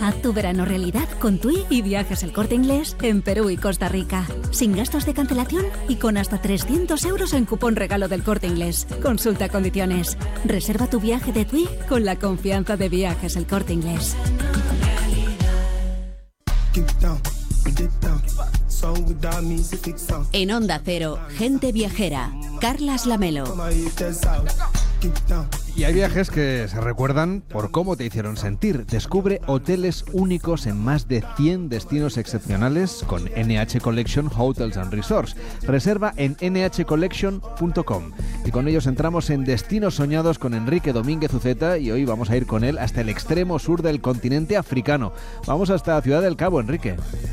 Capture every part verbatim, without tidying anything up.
Haz tu verano realidad con TUI y Viajes El Corte Inglés en Perú y Costa Rica. Sin gastos de cancelación y con hasta trescientos euros en cupón regalo del Corte Inglés. Consulta condiciones. Reserva tu viaje de TUI con la confianza de Viajes El Corte Inglés. En Onda Cero, Gente Viajera, Carlas Lamelo. Y hay viajes que se recuerdan por cómo te hicieron sentir. Descubre hoteles únicos en más de cien destinos excepcionales con N H Collection Hotels and Resorts. Reserva en ene hache collection punto com. Y con ellos entramos en Destinos Soñados con Enrique Domínguez Uceta y hoy vamos a ir con él hasta el extremo sur del continente africano. Vamos hasta Ciudad del Cabo, Enrique.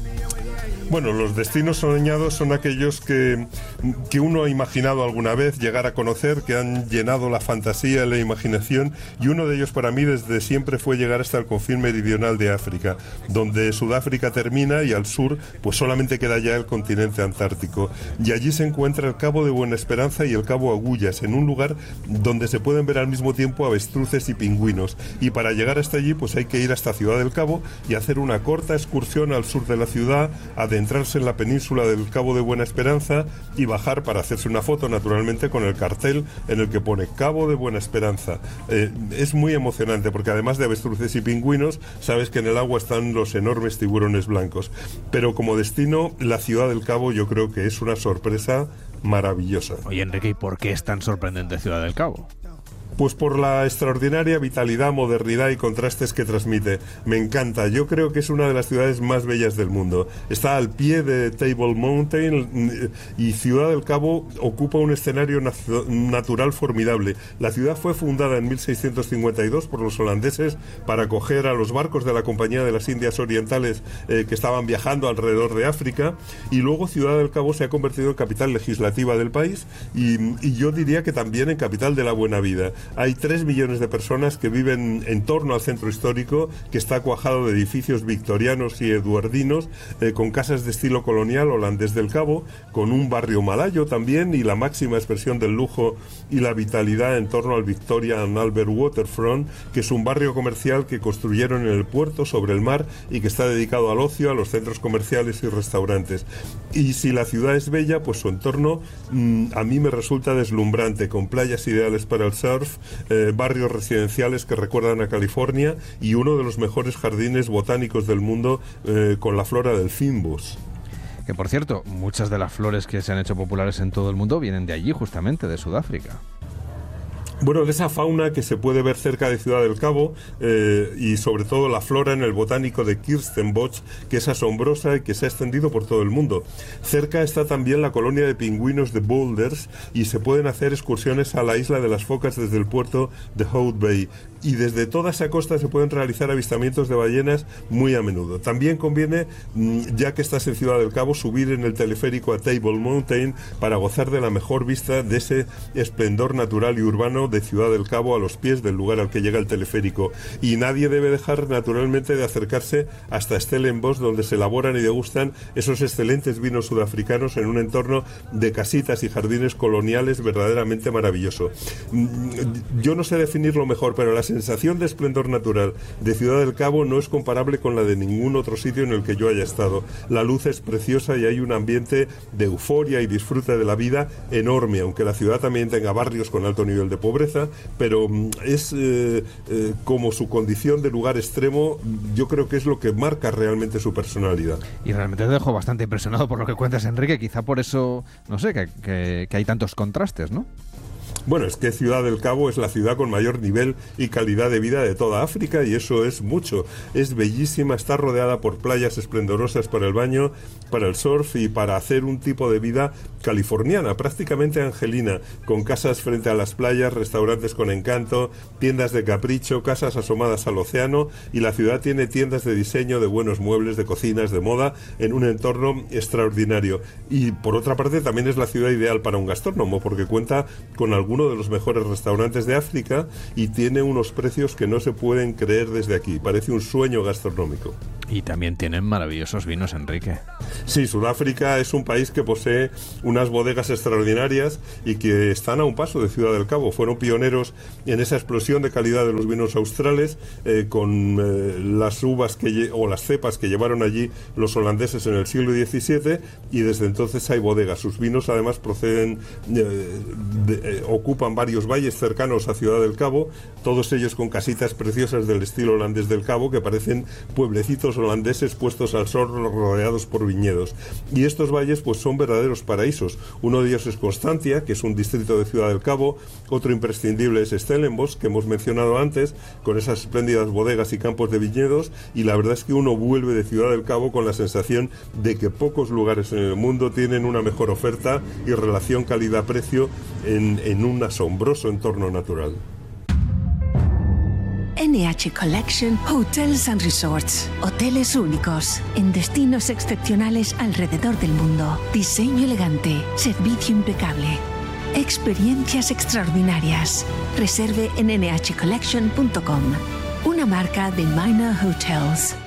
Bueno, los destinos soñados son aquellos que, que uno ha imaginado alguna vez llegar a conocer, que han llenado la fantasía y la imaginación, y uno de ellos para mí desde siempre fue llegar hasta el confín meridional de África, donde Sudáfrica termina y al sur pues solamente queda ya el continente antártico. Y allí se encuentra el Cabo de Buena Esperanza y el Cabo Agullas, en un lugar donde se pueden ver al mismo tiempo avestruces y pingüinos. Y para llegar hasta allí pues hay que ir hasta Ciudad del Cabo y hacer una corta excursión al sur de la ciudad, a entrarse en la península del Cabo de Buena Esperanza y bajar para hacerse una foto, naturalmente, con el cartel en el que pone Cabo de Buena Esperanza. Eh, es muy emocionante porque además de avestruces y pingüinos, sabes que en el agua están los enormes tiburones blancos. Pero como destino, la Ciudad del Cabo yo creo que es una sorpresa maravillosa. Oye, Enrique, ¿y por qué es tan sorprendente Ciudad del Cabo? Pues por la extraordinaria vitalidad, modernidad y contrastes que transmite. Me encanta, yo creo que es una de las ciudades más bellas del mundo. Está al pie de Table Mountain y Ciudad del Cabo ocupa un escenario natural formidable. La ciudad fue fundada en mil seiscientos cincuenta y dos por los holandeses para acoger a los barcos de la Compañía de las Indias Orientales eh, que estaban viajando alrededor de África, y luego Ciudad del Cabo se ha convertido en capital legislativa del país y, y yo diría que también en capital de la buena vida. Hay tres millones de personas que viven en torno al centro histórico, que está cuajado de edificios victorianos y eduardinos, eh, con casas de estilo colonial holandés del Cabo, con un barrio malayo también, y la máxima expresión del lujo y la vitalidad en torno al Victoria and Albert Waterfront, que es un barrio comercial que construyeron en el puerto sobre el mar y que está dedicado al ocio, a los centros comerciales y restaurantes. Y si la ciudad es bella, pues su entorno mmm, a mí me resulta deslumbrante, con playas ideales para el surf, Eh, barrios residenciales que recuerdan a California y uno de los mejores jardines botánicos del mundo eh, con la flora del fynbos. Que por cierto, muchas de las flores que se han hecho populares en todo el mundo vienen de allí, justamente, de Sudáfrica. Bueno, de esa fauna que se puede ver cerca de Ciudad del Cabo eh, y sobre todo la flora en el botánico de Kirstenbosch, que es asombrosa y que se ha extendido por todo el mundo. Cerca está también la colonia de pingüinos de Boulders y se pueden hacer excursiones a la isla de las Focas desde el puerto de Hout Bay. Y desde toda esa costa se pueden realizar avistamientos de ballenas muy a menudo. También conviene, ya que estás en Ciudad del Cabo, subir en el teleférico a Table Mountain para gozar de la mejor vista de ese esplendor natural y urbano de Ciudad del Cabo a los pies del lugar al que llega el teleférico. Y nadie debe dejar, naturalmente, de acercarse hasta Stellenbosch, donde se elaboran y degustan esos excelentes vinos sudafricanos en un entorno de casitas y jardines coloniales verdaderamente maravilloso. Yo no sé definirlo mejor, pero la sensación de esplendor natural de Ciudad del Cabo no es comparable con la de ningún otro sitio en el que yo haya estado. La luz es preciosa y hay un ambiente de euforia y disfrute de la vida enorme, aunque la ciudad también tenga barrios con alto nivel de pobreza, pero es eh, eh, como su condición de lugar extremo, yo creo que es lo que marca realmente su personalidad. Y realmente te dejo bastante impresionado por lo que cuentas, Enrique, quizá por eso, no sé, que, que, que hay tantos contrastes, ¿no? Bueno, es que Ciudad del Cabo es la ciudad con mayor nivel y calidad de vida de toda África y eso es mucho. Es bellísima, está rodeada por playas esplendorosas para el baño, para el surf y para hacer un tipo de vida californiana, prácticamente angelina, con casas frente a las playas, restaurantes con encanto, tiendas de capricho, casas asomadas al océano, y la ciudad tiene tiendas de diseño, de buenos muebles, de cocinas, de moda, en un entorno extraordinario. Y por otra parte también es la ciudad ideal para un gastrónomo, porque cuenta con algunos de los mejores restaurantes de África y tiene unos precios que no se pueden creer desde aquí. Parece un sueño gastronómico. Y también tienen maravillosos vinos, Enrique. Sí, Sudáfrica es un país que posee unas bodegas extraordinarias y que están a un paso de Ciudad del Cabo. Fueron pioneros en esa explosión de calidad de los vinos australes, eh, con eh, las uvas que o las cepas que llevaron allí los holandeses en el siglo diecisiete, y desde entonces hay bodegas. Sus vinos además proceden, eh, de, eh, ocupan varios valles cercanos a Ciudad del Cabo, todos ellos con casitas preciosas del estilo holandés del Cabo, que parecen pueblecitos holandeses puestos al sol, rodeados por viñedos. Y estos valles pues son verdaderos paraísos. Uno de ellos es Constantia, que es un distrito de Ciudad del Cabo. Otro imprescindible es Stellenbosch, que hemos mencionado antes, con esas espléndidas bodegas y campos de viñedos. Y la verdad es que uno vuelve de Ciudad del Cabo con la sensación de que pocos lugares en el mundo tienen una mejor oferta y relación calidad-precio en, en un asombroso entorno natural. N H Collection Hotels and Resorts. Hoteles únicos en destinos excepcionales alrededor del mundo. Diseño elegante, servicio impecable, experiencias extraordinarias. Reserve en ene hache collection punto com, una marca de Minor Hotels.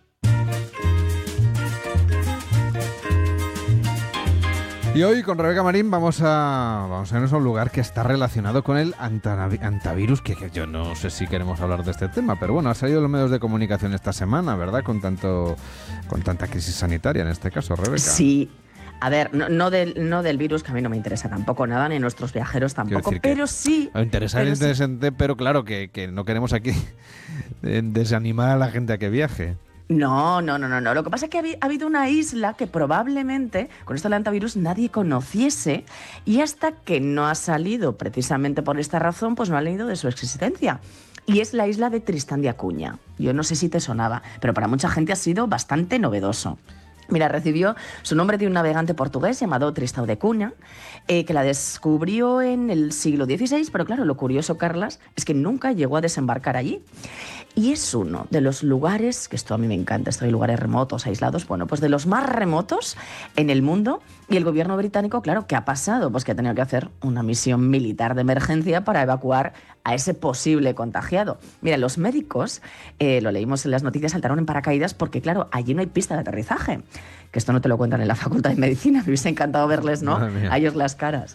Y hoy con Rebeca Marín vamos a vamos a irnos a un lugar que está relacionado con el antavirus, que, que yo no sé si queremos hablar de este tema, pero bueno, ha salido en los medios de comunicación esta semana, ¿verdad? Con tanto con tanta crisis sanitaria en este caso, Rebeca. Sí. A ver, no, no, del, no del virus, que a mí no me interesa tampoco nada, ni nuestros viajeros tampoco, pero sí... Interesante, pero, interesante, sí. pero claro, que, que no queremos aquí desanimar a la gente a que viaje. No, no, no, no, no. Lo que pasa es que ha habido una isla que probablemente con esto del antivirus nadie conociese, y hasta que no ha salido precisamente por esta razón, pues no ha leído de su existencia. Y es la isla de Tristán de Acuña. Yo no sé si te sonaba, pero para mucha gente ha sido bastante novedoso. Mira, recibió su nombre de un navegante portugués llamado Tristão de Cunha, eh, que la descubrió en el siglo dieciséis, pero claro, lo curioso, Carlas, es que nunca llegó a desembarcar allí. Y es uno de los lugares, que esto a mí me encanta, esto de lugares remotos, aislados, bueno, pues de los más remotos en el mundo. Y el gobierno británico, claro, ¿qué ha pasado? Pues que ha tenido que hacer una misión militar de emergencia para evacuar a ese posible contagiado. Mira, los médicos, eh, lo leímos en las noticias, saltaron en paracaídas porque, claro, allí no hay pista de aterrizaje. Que esto no te lo cuentan en la Facultad de Medicina, me hubiese encantado verles, ¿no? A ellos las caras.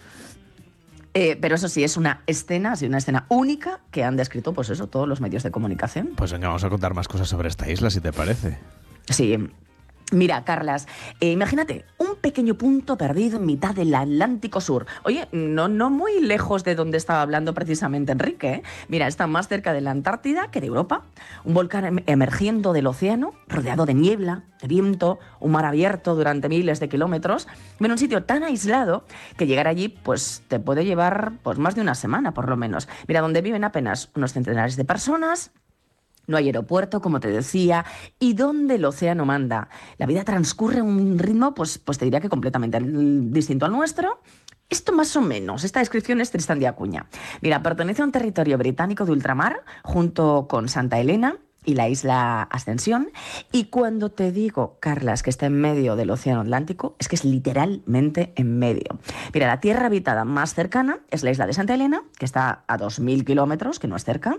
Eh, pero eso sí, es una escena, así una escena única que han descrito, pues eso, todos los medios de comunicación. Pues venga, vamos a contar más cosas sobre esta isla, si te parece. Sí. Mira, Carlas, eh, imagínate un pequeño punto perdido en mitad del Atlántico Sur. Oye, no, no muy lejos de donde estaba hablando precisamente Enrique, ¿eh? Mira, está más cerca de la Antártida que de Europa. Un volcán em- emergiendo del océano, rodeado de niebla, de viento, un mar abierto durante miles de kilómetros, en un sitio tan aislado que llegar allí pues te puede llevar pues más de una semana, por lo menos. Mira, donde viven apenas unos centenares de personas. No hay aeropuerto, como te decía, y donde el océano manda. La vida transcurre a un ritmo, pues, pues te diría que completamente distinto al nuestro. Esto más o menos, esta descripción es Tristán de Acuña. Mira, pertenece a un territorio británico de ultramar, junto con Santa Elena y la isla Ascensión. Y cuando te digo, Carlas, que está en medio del océano Atlántico, es que es literalmente en medio. Mira, la tierra habitada más cercana es la isla de Santa Elena, que está a dos mil kilómetros, que no es cerca.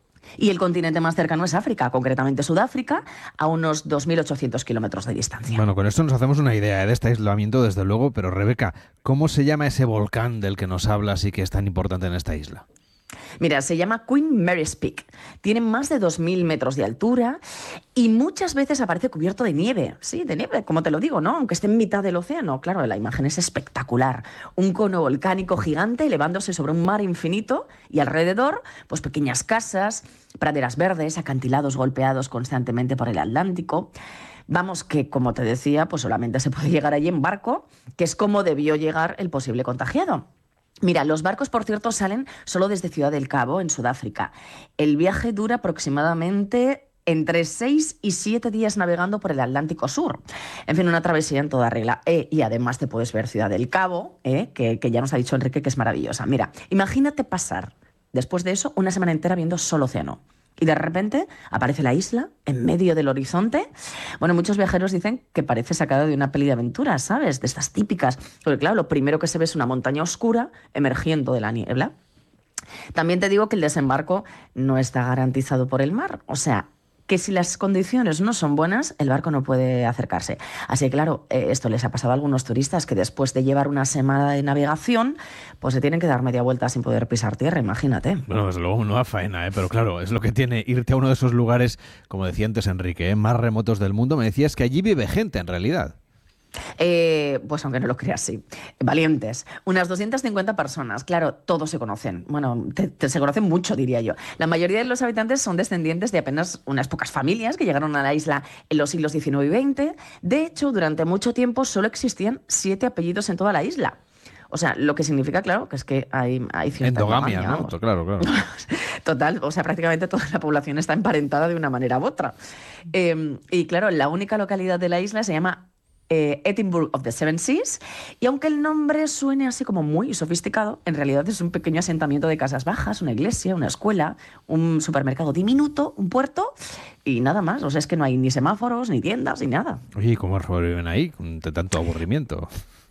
Y el continente más cercano es África, concretamente Sudáfrica, a unos dos mil ochocientos kilómetros de distancia. Bueno, con esto nos hacemos una idea de este aislamiento, desde luego, pero Rebeca, ¿cómo se llama ese volcán del que nos hablas y que es tan importante en esta isla? Mira, se llama Queen Mary's Peak. Tiene más de dos mil metros de altura y muchas veces aparece cubierto de nieve. Sí, de nieve, como te lo digo, ¿no? Aunque esté en mitad del océano. Claro, la imagen es espectacular. Un cono volcánico gigante elevándose sobre un mar infinito y alrededor, pues pequeñas casas, praderas verdes, acantilados golpeados constantemente por el Atlántico. Vamos, que como te decía, pues solamente se puede llegar allí en barco, que es como debió llegar el posible contagiado. Mira, los barcos, por cierto, salen solo desde Ciudad del Cabo, en Sudáfrica. El viaje dura aproximadamente entre seis y siete días navegando por el Atlántico Sur. En fin, una travesía en toda regla. Eh, y además te puedes ver Ciudad del Cabo, eh, que, que ya nos ha dicho Enrique que es maravillosa. Mira, imagínate pasar, después de eso, una semana entera viendo solo océano. Y de repente aparece la isla en medio del horizonte. Bueno, muchos viajeros dicen que parece sacado de una peli de aventuras, ¿sabes? De estas típicas. Porque claro, lo primero que se ve es una montaña oscura emergiendo de la niebla. También te digo que el desembarco no está garantizado por el mar. O sea, que si las condiciones no son buenas, el barco no puede acercarse. Así que, claro, eh, esto les ha pasado a algunos turistas que después de llevar una semana de navegación, pues se tienen que dar media vuelta sin poder pisar tierra, imagínate. Bueno, desde luego no a faena, ¿eh? Pero claro, es lo que tiene irte a uno de esos lugares, como decía antes Enrique, ¿eh? más remotos del mundo. Me decías que allí vive gente, en realidad. Eh, pues aunque no lo creas, sí. Valientes. Unas doscientas cincuenta personas. Claro, todos se conocen. Bueno, te, te, se conocen mucho, diría yo. La mayoría de los habitantes son descendientes de apenas unas pocas familias que llegaron a la isla en los siglos diecinueve y veinte. De hecho, durante mucho tiempo solo existían siete apellidos en toda la isla. O sea, lo que significa, claro, que es que hay, hay cierta endogamia, ¿no? Vamos. Claro, claro. Total, o sea, prácticamente toda la población está emparentada de una manera u otra. Eh, y claro, la única localidad de la isla se llama Eh, Edinburgh of the Seven Seas, y aunque el nombre suene así como muy sofisticado, en realidad es un pequeño asentamiento de casas bajas, una iglesia, una escuela, un supermercado diminuto, un puerto y nada más. O sea, es que no hay ni semáforos, ni tiendas, ni nada. Oye, ¿y cómo viven ahí con tanto aburrimiento?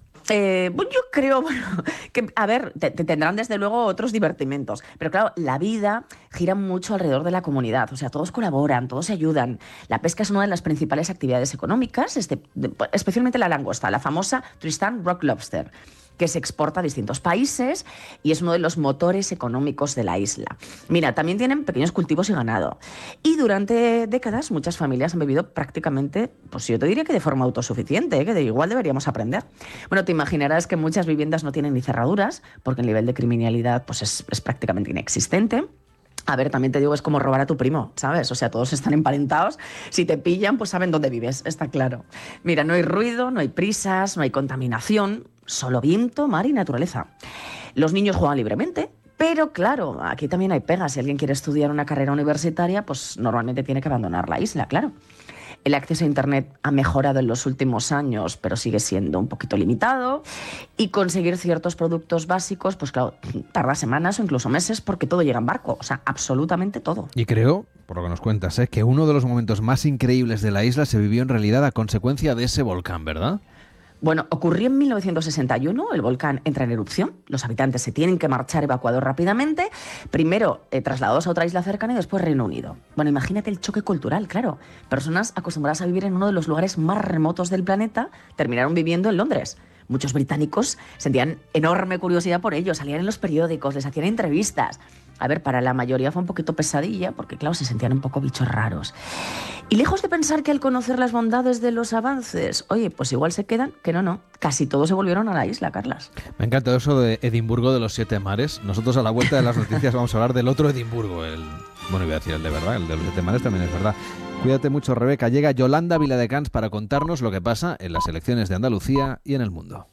Eh, bueno, yo creo, bueno, que, a ver, te, te tendrán desde luego otros divertimentos, pero claro, la vida gira mucho alrededor de la comunidad, o sea, todos colaboran, todos se ayudan. La pesca es una de las principales actividades económicas, este, de, especialmente la langosta, la famosa Tristan Rock Lobster, que se exporta a distintos países y es uno de los motores económicos de la isla. Mira, también tienen pequeños cultivos y ganado. Y durante décadas muchas familias han vivido prácticamente, pues yo te diría que de forma autosuficiente, ¿eh? que de igual deberíamos aprender. Bueno, te imaginarás que muchas viviendas no tienen ni cerraduras, porque el nivel de criminalidad pues es, es prácticamente inexistente. A ver, también te digo, es como robar a tu primo, ¿sabes? O sea, todos están emparentados. Si te pillan, pues saben dónde vives, está claro. Mira, no hay ruido, no hay prisas, no hay contaminación, solo viento, mar y naturaleza. Los niños juegan libremente, pero claro, aquí también hay pegas. Si alguien quiere estudiar una carrera universitaria, pues normalmente tiene que abandonar la isla, claro. El acceso a Internet ha mejorado en los últimos años, pero sigue siendo un poquito limitado. Y conseguir ciertos productos básicos, pues claro, tarda semanas o incluso meses porque todo llega en barco. O sea, absolutamente todo. Y creo, por lo que nos cuentas, ¿eh? que uno de los momentos más increíbles de la isla se vivió en realidad a consecuencia de ese volcán, ¿verdad? Bueno, ocurrió en mil novecientos sesenta y uno, el volcán entra en erupción, los habitantes se tienen que marchar evacuados rápidamente, primero eh, trasladados a otra isla cercana y después Reino Unido. Bueno, imagínate el choque cultural, claro. Personas acostumbradas a vivir en uno de los lugares más remotos del planeta terminaron viviendo en Londres. Muchos británicos sentían enorme curiosidad por ello, salían en los periódicos, les hacían entrevistas. A ver, para la mayoría fue un poquito pesadilla, porque claro, se sentían un poco bichos raros. Y lejos de pensar que al conocer las bondades de los avances, oye, pues igual se quedan, que no, no. Casi todos se volvieron a la isla, Carlas. Me encanta eso de Edimburgo de los siete mares. Nosotros a la vuelta de las noticias vamos a hablar del otro Edimburgo, el... Bueno, iba a decir el de verdad, el de los siete mares también es verdad. Cuídate mucho, Rebeca. Llega Yolanda Viladecans para contarnos lo que pasa en las elecciones de Andalucía y en el mundo.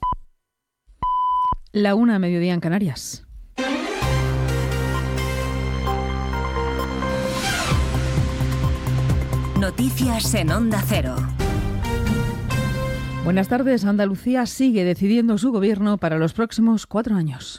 La una, mediodía en Canarias. Noticias en Onda Cero. Buenas tardes. Andalucía sigue decidiendo su gobierno para los próximos cuatro años.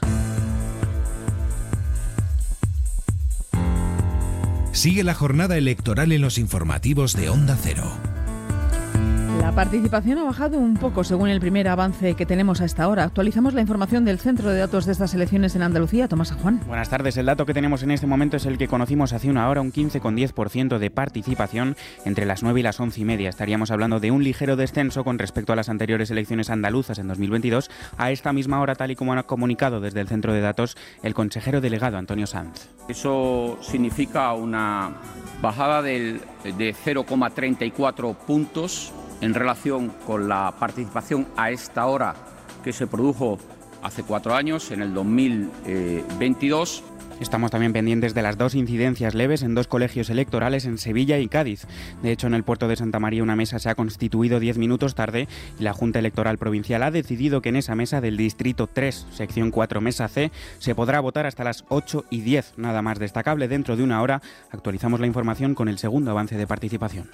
Sigue la jornada electoral en los informativos de Onda Cero. La participación ha bajado un poco según el primer avance que tenemos a esta hora. Actualizamos la información del Centro de Datos de estas elecciones en Andalucía. Tomás San Juan. Buenas tardes. El dato que tenemos en este momento es el que conocimos hace una hora, un quince coma diez por ciento de participación entre las nueve y las once y media. Estaríamos hablando de un ligero descenso con respecto a las anteriores elecciones andaluzas en dos mil veintidós. A esta misma hora, tal y como ha comunicado desde el Centro de Datos el consejero delegado Antonio Sanz. Eso significa una bajada del, de cero coma treinta y cuatro puntos en relación con la participación a esta hora que se produjo hace cuatro años, en el dos mil veintidós. Estamos también pendientes de las dos incidencias leves en dos colegios electorales en Sevilla y Cádiz. De hecho, en el puerto de Santa María una mesa se ha constituido diez minutos tarde y la Junta Electoral Provincial ha decidido que en esa mesa del Distrito tres, sección cuatro, mesa C, se podrá votar hasta las ocho y diez. Nada más destacable. Dentro de una hora actualizamos la información con el segundo avance de participación.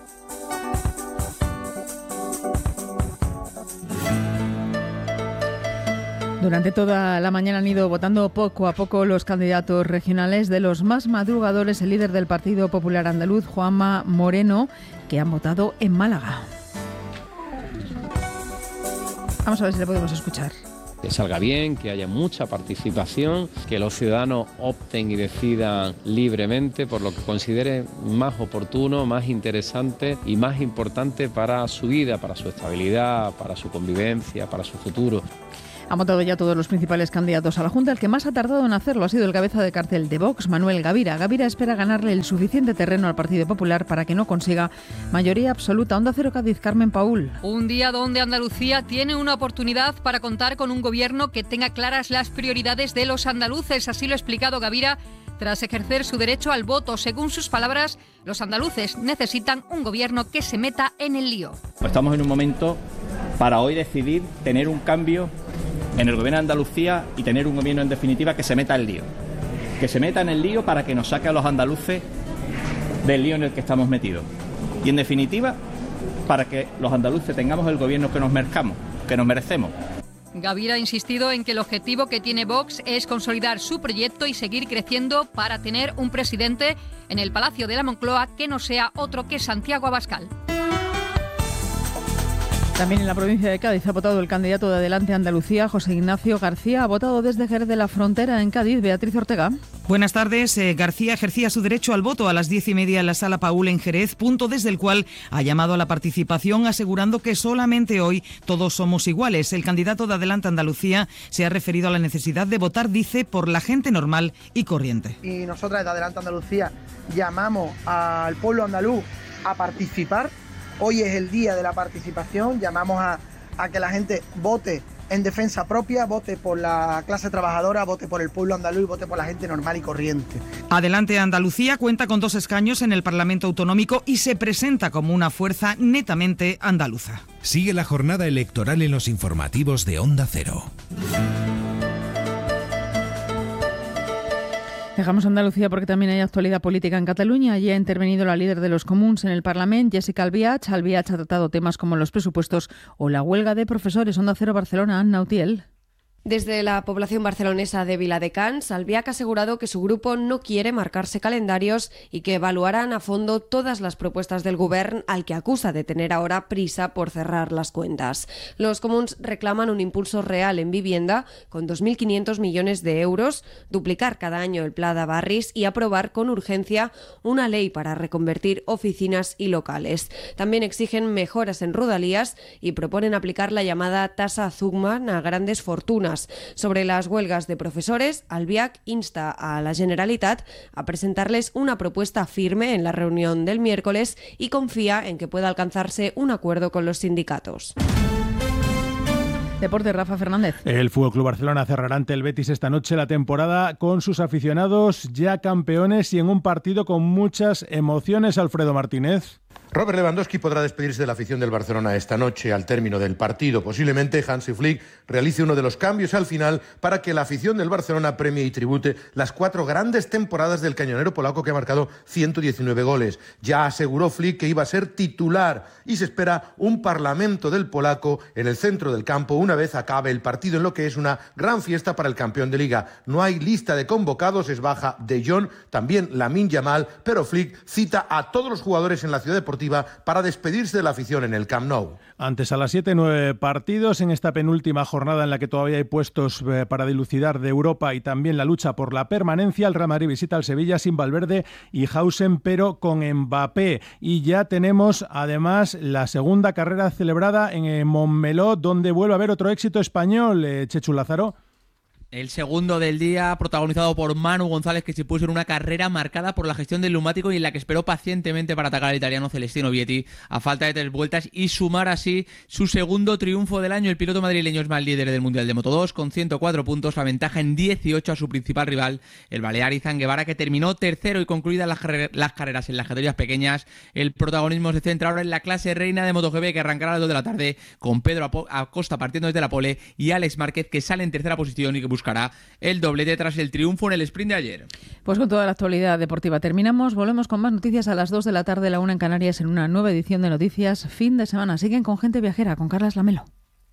Durante toda la mañana han ido votando poco a poco los candidatos regionales. De los más madrugadores, el líder del Partido Popular Andaluz, Juanma Moreno, que han votado en Málaga. Vamos a ver si le podemos escuchar. que salga bien, que haya mucha participación, que los ciudadanos opten y decidan libremente por lo que consideren más oportuno, más interesante y más importante para su vida, para su estabilidad, para su convivencia, para su futuro. Han votado ya todos los principales candidatos a la Junta. El que más ha tardado en hacerlo ha sido el cabeza de cartel de Vox, Manuel Gavira. Gavira espera ganarle el suficiente terreno al Partido Popular para que no consiga mayoría absoluta. Onda Cero Cádiz, Carmen Paúl. Un día donde Andalucía tiene una oportunidad para contar con un gobierno que tenga claras las prioridades de los andaluces. Así lo ha explicado Gavira tras ejercer su derecho al voto. Según sus palabras, los andaluces necesitan un gobierno que se meta en el lío. Estamos en un momento para hoy decidir tener un cambio en el gobierno de Andalucía y tener un gobierno en definitiva que se meta en el lío. Que se meta en el lío para que nos saque a los andaluces del lío en el que estamos metidos. Y en definitiva, para que los andaluces tengamos el gobierno que nos merezcamos, que nos merecemos. Gavira ha insistido en que el objetivo que tiene Vox es consolidar su proyecto y seguir creciendo para tener un presidente en el Palacio de la Moncloa que no sea otro que Santiago Abascal. También en la provincia de Cádiz ha votado el candidato de Adelante Andalucía, José Ignacio García. Ha votado desde Jerez de la Frontera, en Cádiz, Beatriz Ortega. Buenas tardes. Eh, García ejercía su derecho al voto a las diez y media en la Sala Paúl en Jerez, punto desde el cual ha llamado a la participación, asegurando que solamente hoy todos somos iguales. El candidato de Adelante Andalucía se ha referido a la necesidad de votar, dice, por la gente normal y corriente. Y nosotras de Adelante Andalucía llamamos al pueblo andaluz a participar. Hoy es el día de la participación, llamamos a, a que la gente vote en defensa propia, vote por la clase trabajadora, vote por el pueblo andaluz y vote por la gente normal y corriente. Adelante Andalucía cuenta con dos escaños en el Parlamento Autonómico y se presenta como una fuerza netamente andaluza. Sigue la jornada electoral en los informativos de Onda Cero. Dejamos Andalucía porque también hay actualidad política en Cataluña. Allí ha intervenido la líder de los Comuns en el Parlamento, Jessica Albiach. Albiach ha tratado temas como los presupuestos o la huelga de profesores. Onda Cero Barcelona, Anna Utiel. Desde la población barcelonesa de Viladecans, Albiach ha asegurado que su grupo no quiere marcarse calendarios y que evaluarán a fondo todas las propuestas del Govern, al que acusa de tener ahora prisa por cerrar las cuentas. Los Comuns reclaman un impulso real en vivienda con dos mil quinientos millones de euros, duplicar cada año el Pla de Barris y aprobar con urgencia una ley para reconvertir oficinas y locales. También exigen mejoras en Rodalías y proponen aplicar la llamada tasa Zuckman a grandes fortunas. Sobre las huelgas de profesores, Albiach insta a la Generalitat a presentarles una propuesta firme en la reunión del miércoles y confía en que pueda alcanzarse un acuerdo con los sindicatos. Deporte, Rafa Fernández. El F C Barcelona cerrará ante el Betis esta noche la temporada con sus aficionados ya campeones y en un partido con muchas emociones. Alfredo Martínez. Robert Lewandowski podrá despedirse de la afición del Barcelona esta noche al término del partido. Posiblemente Hansi Flick realice uno de los cambios al final para que la afición del Barcelona premie y tribute las cuatro grandes temporadas del cañonero polaco que ha marcado ciento diecinueve goles. Ya aseguró Flick que iba a ser titular y se espera un parlamento del polaco en el centro del campo una vez acabe el partido, en lo que es una gran fiesta para el campeón de liga. No hay lista de convocados, es baja De Jong, también Lamine Yamal, pero Flick cita a todos los jugadores en la ciudad deportiva para despedirse de la afición en el Camp Nou. Antes a las siete, nueve partidos en esta penúltima jornada en la que todavía hay puestos eh, para dilucidar de Europa y también la lucha por la permanencia. El Real Madrid visita al Sevilla sin Valverde y Hausen, pero con Mbappé. Y ya tenemos además la segunda carrera celebrada en eh, Montmeló, donde vuelve a haber otro éxito español, eh, Chechu Lázaro. El segundo del día, protagonizado por Manu González, que se puso en una carrera marcada por la gestión del neumático y en la que esperó pacientemente para atacar al italiano Celestino Vietti a falta de tres vueltas y sumar así su segundo triunfo del año. El piloto madrileño es más líder del Mundial de Moto dos con ciento cuatro puntos, la ventaja en dieciocho a su principal rival, el balear Izan Guevara, que terminó tercero y concluidas las, las carreras en las categorías pequeñas. El protagonismo se centra ahora en la clase reina de MotoGP, que arrancará a las dos de la tarde con Pedro Acosta partiendo desde la pole y Alex Márquez, que sale en tercera posición y que busca buscará el doblete tras el triunfo en el sprint de ayer. Pues con toda la actualidad deportiva terminamos. Volvemos con más noticias a las dos de la tarde, la una en Canarias, en una nueva edición de Noticias Fin de Semana. Siguen con Gente Viajera, con Carlas Lamelo.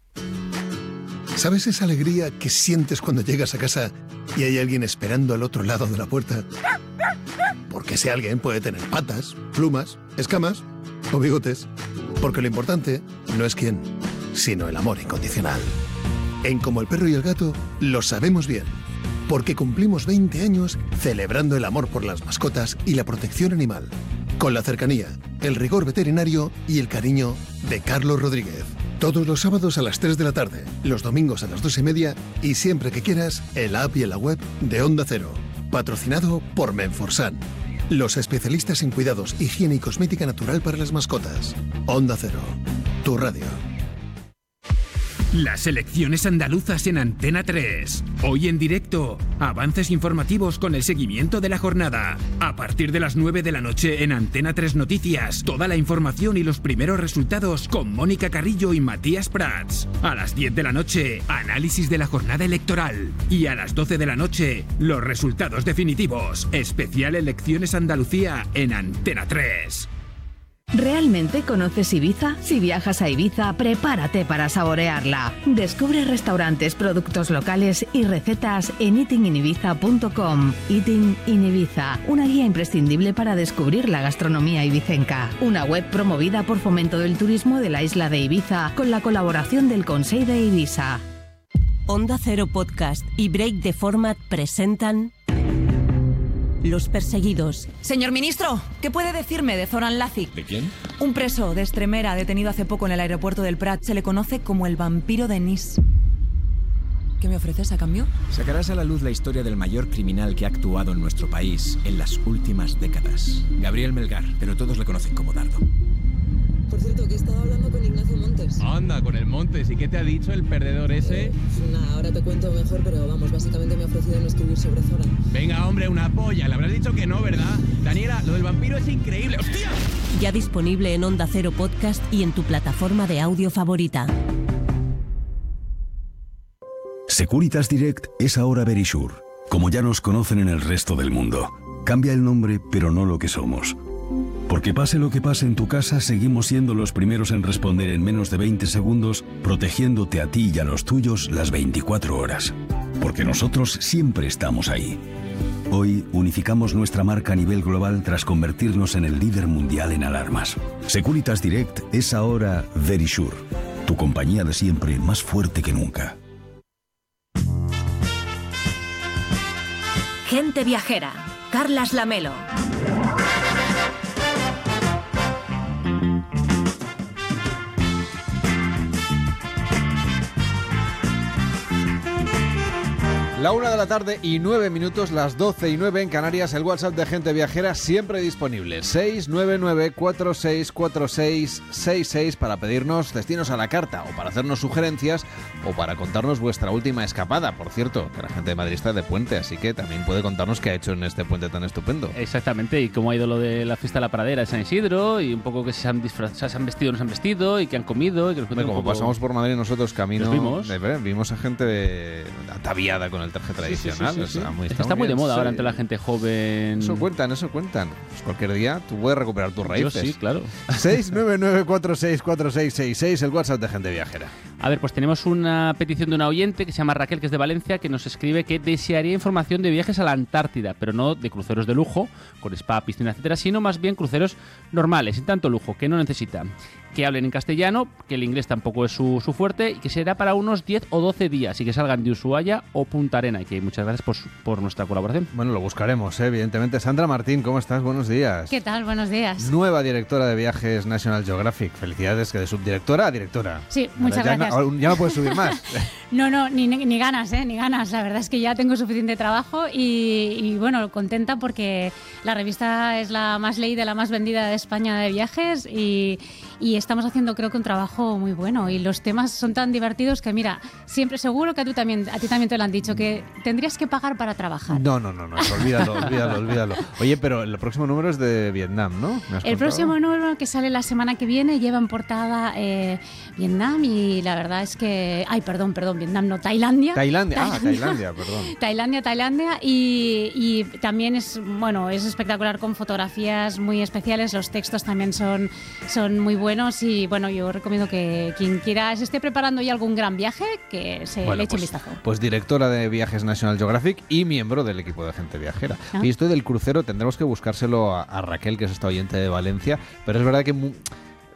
¿Sabes esa alegría que sientes cuando llegas a casa y hay alguien esperando al otro lado de la puerta? Porque ese alguien puede tener patas, plumas, escamas o bigotes. Porque lo importante no es quién, sino el amor incondicional. En Como el Perro y el Gato lo sabemos bien, porque cumplimos veinte años celebrando el amor por las mascotas y la protección animal, con la cercanía, el rigor veterinario y el cariño de Carlos Rodríguez. Todos los sábados a las tres de la tarde, los domingos a las dos y media y siempre que quieras en la app y en la web de Onda Cero. Patrocinado por Menforsan, los especialistas en cuidados, higiene y cosmética natural para las mascotas. Onda Cero, tu radio. Las elecciones andaluzas en Antena tres. Hoy en directo, avances informativos con el seguimiento de la jornada. A partir de las nueve de la noche en Antena tres Noticias, toda la información y los primeros resultados con Mónica Carrillo y Matías Prats. A las diez de la noche, análisis de la jornada electoral. Y a las doce de la noche, los resultados definitivos. Especial Elecciones Andalucía en Antena tres. ¿Realmente conoces Ibiza? Si viajas a Ibiza, prepárate para saborearla. Descubre restaurantes, productos locales y recetas en eating in ibiza punto com. Eating in Ibiza, una guía imprescindible para descubrir la gastronomía ibicenca. Una web promovida por Fomento del Turismo de la isla de Ibiza con la colaboración del Consell de Ibiza. Onda Cero Podcast y Break the Format presentan Los Perseguidos. Señor ministro, ¿qué puede decirme de Zoran Lazic? ¿De quién? Un preso de Extremera detenido hace poco en el aeropuerto del Prat. Se le conoce como el vampiro de Nice. ¿Qué me ofreces a cambio? Sacarás a la luz la historia del mayor criminal que ha actuado en nuestro país en las últimas décadas. Gabriel Melgar, pero todos le conocen como Dardo. Por cierto, que he estado hablando con Ignacio Montes. Anda, con el Montes. ¿Y qué te ha dicho el perdedor ese? Eh, nada, ahora te cuento mejor, pero vamos, básicamente me ha ofrecido no escribir sobre Zoran. Venga, hombre, una polla. Le habrás dicho que no, ¿verdad? Daniela, lo del vampiro es increíble. ¡Hostia! Ya disponible en Onda Cero Podcast y en tu plataforma de audio favorita. Securitas Direct es ahora Verisure, como ya nos conocen en el resto del mundo. Cambia el nombre, pero no lo que somos. Porque pase lo que pase en tu casa, seguimos siendo los primeros en responder en menos de veinte segundos, protegiéndote a ti y a los tuyos las veinticuatro horas. Porque nosotros siempre estamos ahí. Hoy unificamos nuestra marca a nivel global tras convertirnos en el líder mundial en alarmas. Securitas Direct es ahora Verisure, tu compañía de siempre más fuerte que nunca. Gente Viajera. Carlas Lamelo. La una de la tarde y nueve minutos, las doce y nueve en Canarias, el WhatsApp de Gente Viajera siempre disponible. seis nueve nueve cuatro seis cuatro seis seis seis para pedirnos destinos a la carta o para hacernos sugerencias o para contarnos vuestra última escapada. Por cierto, que la gente de Madrid está de puente, así que también puede contarnos qué ha hecho en este puente tan estupendo. Exactamente, y cómo ha ido lo de la fiesta de la pradera de San Isidro y un poco que se han, disfraz- se han vestido o no se han vestido y que han comido. Y que nos Como un poco... pasamos por Madrid nosotros camino, Los vimos. De, ver, vimos a gente de, ataviada con el traje tradicional. Sí, sí, sí, sí, Está muy, es está que está muy muy de bien, moda sí. ahora entre la gente joven. Eso cuentan, eso cuentan. Pues cualquier día tú puedes recuperar tus raíces. Yo sí, claro. seis nueve nueve cuatro seis cuatro seis seis seis, el WhatsApp de Gente Viajera. A ver, pues tenemos una petición de una oyente que se llama Raquel, que es de Valencia, que nos escribe que desearía información de viajes a la Antártida, pero no de cruceros de lujo, con spa, piscina, etcétera, sino más bien cruceros normales, sin tanto lujo, que no necesitan. Que hablen en castellano, que el inglés tampoco es su, su fuerte, y que será para unos diez o doce días, y que salgan de Ushuaia o Punta Arena. Y que muchas gracias por, su- por nuestra colaboración. Bueno, lo buscaremos, ¿eh? Evidentemente. Sandra Martín, ¿cómo estás? Buenos días. ¿Qué tal? Buenos días. Nueva directora de viajes National Geographic. Felicidades, que de subdirectora a directora. Sí, muchas ya gracias. No, ya no puedes subir más. No, no, ni, ni ganas, ¿eh? Ni ganas. La verdad es que ya tengo suficiente trabajo y, y, bueno, contenta porque la revista es la más leída, la más vendida de España de viajes y, y estamos haciendo, creo que un trabajo muy bueno y los temas son tan divertidos que, mira, siempre seguro que a, tú también, a ti también te lo han dicho, que tendrías que pagar para trabajar. No, no, no, no. Olvídalo, olvídalo, olvídalo. Oye, pero el próximo número es de Vietnam, ¿no? ¿Me has El contado? próximo número que sale la semana que viene lleva en portada eh, Vietnam y la verdad es que... Ay, perdón, perdón, Vietnam no, Tailandia. Tailandia, ah, Tailandia, perdón. Tailandia, Tailandia y, y también es, bueno, es espectacular con fotografías muy especiales, los textos también son, son muy buenos y bueno, yo recomiendo que quien quiera se esté preparando ya algún gran viaje, que se Bueno, le eche pues, un vistazo. Pues directora de viajes National Geographic y miembro del equipo de Gente Viajera. Ah. Y esto del crucero tendremos que buscárselo a, a Raquel, que es esta oyente de Valencia, pero es verdad que mu-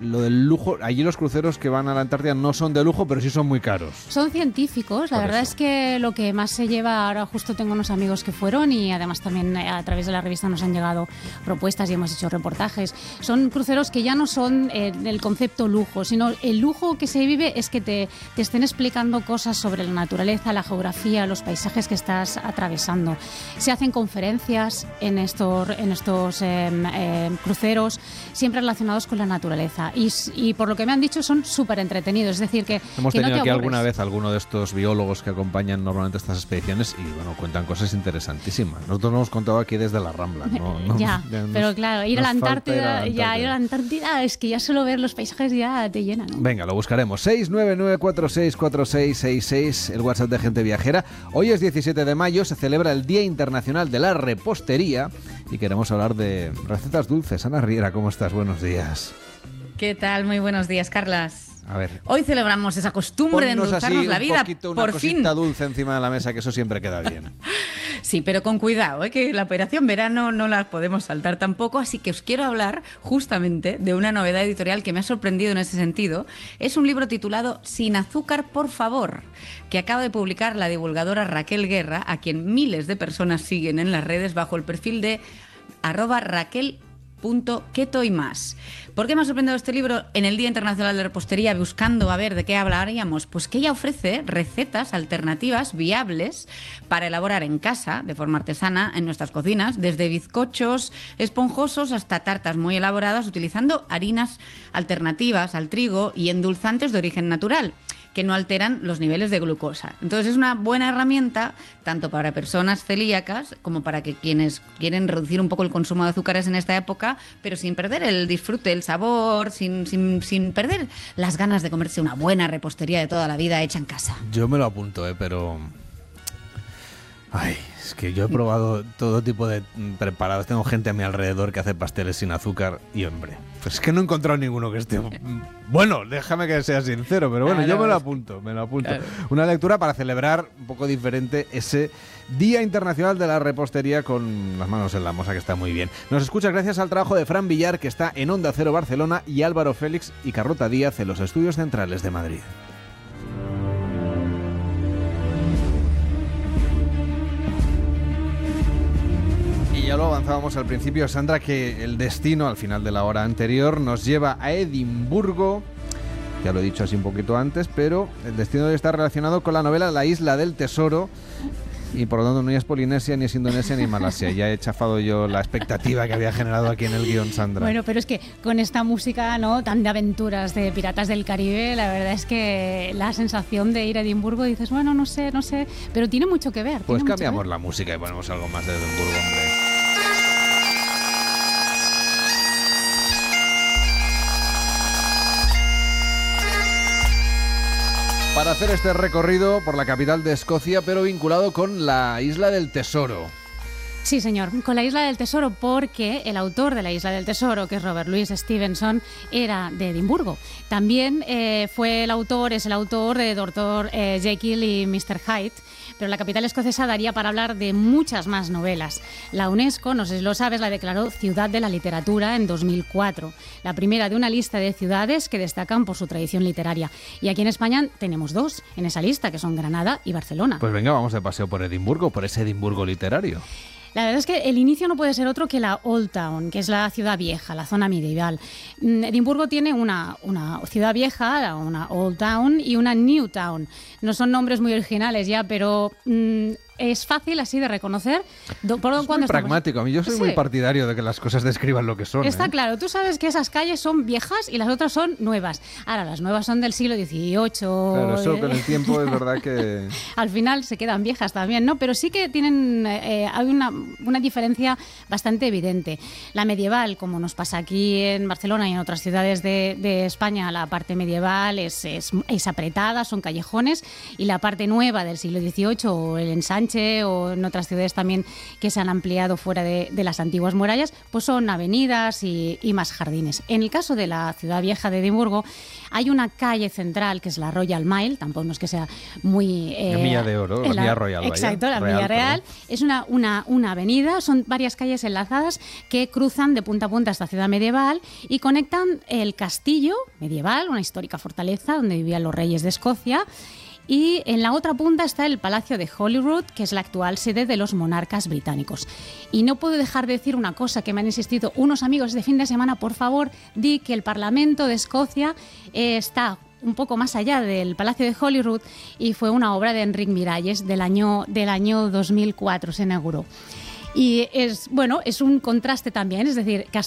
lo del lujo, allí los cruceros que van a la Antártida no son de lujo, pero sí son muy caros. Son científicos, la Por verdad eso. es que lo que más se lleva, ahora justo tengo unos amigos que fueron y además también a través de la revista nos han llegado propuestas y hemos hecho reportajes. Son cruceros que ya no son eh, el concepto lujo, sino el lujo que se vive es que te, te estén explicando cosas sobre la naturaleza, la geografía, los paisajes que estás atravesando. Se hacen conferencias en estos, en estos eh, eh, cruceros, siempre relacionados con la naturaleza. Y, y por lo que me han dicho son súper entretenidos, es decir, que, Hemos que no tenido te aquí aburres. alguna vez a alguno de estos biólogos que acompañan normalmente estas expediciones y bueno, cuentan cosas interesantísimas. Nosotros lo hemos contado aquí desde la Rambla, ¿no? No, ya, ya nos- pero claro, ir a la nos falta ir Antártida, a la ya ir a la Antártida es que ya solo ver los paisajes ya te llena, ¿no? Venga, lo buscaremos. seis nueve nueve cuatro seis cuatro seis seis seis, el WhatsApp de Gente Viajera. Hoy es diecisiete de mayo, se celebra el Día Internacional de la Repostería y queremos hablar de recetas dulces. Ana Riera, ¿cómo estás? Buenos días. ¿Qué tal? Muy buenos días, Carlas. A ver, Hoy celebramos esa costumbre de ponnos endulzarnos así la un vida, poquito, una por cosita fin. dulce encima de la mesa, que eso siempre queda bien. Sí, pero con cuidado, ¿eh? Que la operación verano no la podemos saltar tampoco, así que os quiero hablar justamente de una novedad editorial que me ha sorprendido en ese sentido. Es un libro titulado Sin azúcar, por favor, que acaba de publicar la divulgadora Raquel Guerra, a quien miles de personas siguen en las redes bajo el perfil de arroba Raquel punto keto y más. ¿Por qué me ha sorprendido este libro en el Día Internacional de Repostería, buscando a ver de qué hablaríamos? Pues que ella ofrece recetas alternativas viables para elaborar en casa, de forma artesana, en nuestras cocinas, desde bizcochos esponjosos hasta tartas muy elaboradas, utilizando harinas alternativas al trigo y endulzantes de origen natural, que no alteran los niveles de glucosa. Entonces es una buena herramienta tanto para personas celíacas como para que quienes quieren reducir un poco el consumo de azúcares en esta época, pero sin perder el disfrute, el sabor, sin, sin, sin perder las ganas de comerse una buena repostería de toda la vida hecha en casa. Yo me lo apunto, ¿eh? Pero... Ay, es que yo he probado todo tipo de preparados. Tengo gente a mi alrededor que hace pasteles sin azúcar y, hombre, pues es que no he encontrado ninguno que esté... Bueno, déjame que sea sincero, pero bueno, Claro. yo me lo apunto, me lo apunto. Claro. Una lectura para celebrar un poco diferente ese Día Internacional de la Repostería con las manos en la masa, que está muy bien. Nos escucha gracias al trabajo de Fran Villar, que está en Onda Cero Barcelona, y Álvaro Félix y Carlota Díaz en los estudios centrales de Madrid. Y ya lo avanzábamos al principio, Sandra, que el destino al final de la hora anterior nos lleva a Edimburgo. Ya lo he dicho así un poquito antes, pero el destino debe estar relacionado con la novela La Isla del Tesoro. Y por lo tanto no es Polinesia, ni es Indonesia, ni Malasia. Ya he chafado yo la expectativa que había generado aquí en el guión, Sandra. Bueno, pero es que con esta música, ¿no?, tan de aventuras de Piratas del Caribe, la verdad es que la sensación de ir a Edimburgo, dices, bueno, no sé, no sé, pero tiene mucho que ver. Pues tiene mucho que cambiamos ver. la música y ponemos algo más de Edimburgo, hombre. Para hacer este recorrido por la capital de Escocia, pero vinculado con la Isla del Tesoro. Sí, señor, con la Isla del Tesoro, porque el autor de la Isla del Tesoro, que es Robert Louis Stevenson, era de Edimburgo. También eh, fue el autor, es el autor de Doctor eh, Jekyll y mister Hyde, pero la capital escocesa daría para hablar de muchas más novelas. La UNESCO, no sé si lo sabes, la declaró Ciudad de la Literatura en dos mil cuatro, la primera de una lista de ciudades que destacan por su tradición literaria. Y aquí en España tenemos dos en esa lista, que son Granada y Barcelona. Pues venga, vamos de paseo por Edimburgo, por ese Edimburgo literario. La verdad es que el inicio no puede ser otro que la Old Town, que es la ciudad vieja, la zona medieval. Mm, Edimburgo tiene una, una ciudad vieja, una Old Town, y una New Town. No son nombres muy originales ya, pero mm, es fácil así de reconocer. Do, por Es cuando muy pragmático. A mí yo soy Sí. muy partidario de que las cosas describan lo que son. Está ¿eh? claro, tú sabes que esas calles son viejas y las otras son nuevas. Ahora, las nuevas son del siglo dieciocho. Claro, eso eh, con el tiempo es verdad que... al final se quedan viejas también, ¿no? Pero sí que tienen, eh, hay una, una diferencia bastante evidente. La medieval, como nos pasa aquí en Barcelona y en otras ciudades de, de España, la parte medieval es, es, es apretada, son callejones, y la parte nueva del siglo dieciocho, o el ensanche Peniche o en otras ciudades también que se han ampliado fuera de, de las antiguas murallas, pues son avenidas y, y más jardines. En el caso de la ciudad vieja de Edimburgo, hay una calle central que es la Royal Mile, tampoco no es que sea muy... Eh, la Milla de Oro, la, la Milla Royal. Exacto, vaya. la Real, Milla Real. Perdón. Es una, una, una avenida, son varias calles enlazadas que cruzan de punta a punta esta ciudad medieval y conectan el castillo medieval, una histórica fortaleza donde vivían los reyes de Escocia. Y en la otra punta está el Palacio de Holyrood, que es la actual sede de los monarcas británicos. Y no puedo dejar de decir una cosa que me han insistido unos amigos de fin de semana, por favor, di que el Parlamento de Escocia eh, está un poco más allá del Palacio de Holyrood y fue una obra de Enric Miralles del año, del año dos mil cuatro, se inauguró. Y es, bueno, es un contraste también, es decir,